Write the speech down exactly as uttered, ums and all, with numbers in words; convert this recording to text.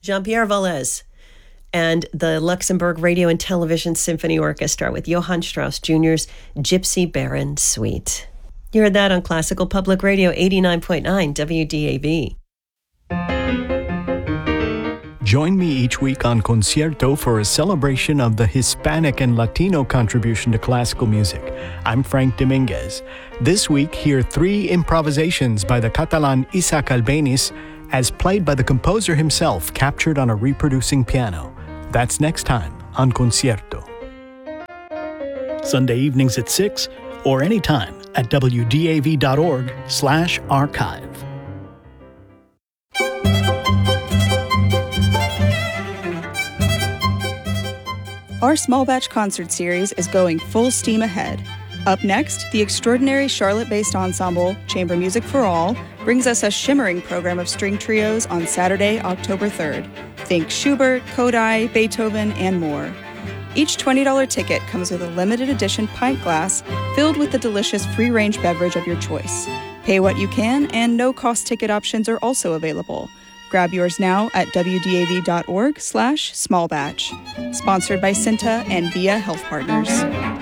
Jean-Pierre Valles and the Luxembourg Radio and Television Symphony Orchestra with Johann Strauss Junior's Gypsy Baron Suite. You heard that on Classical Public Radio eighty-nine point nine W D A V. Join me each week on Concierto for a celebration of the Hispanic and Latino contribution to classical music. I'm Frank Dominguez. This week, hear three improvisations by the Catalan Isaac Albéniz, as played by the composer himself, captured on a reproducing piano. That's next time on Concierto. Sunday evenings at six or anytime at W D A V dot org slash archive. Our small batch concert series is going full steam ahead. Up next, the extraordinary Charlotte-based ensemble, Chamber Music for All, brings us a shimmering program of string trios on Saturday, October third. Think Schubert, Kodály, Beethoven, and more. Each twenty dollars ticket comes with a limited edition pint glass filled with the delicious free-range beverage of your choice. Pay what you can, and no-cost ticket options are also available. Grab yours now at W D A V dot org slash small batch. Sponsored by Cinta and Via Health Partners.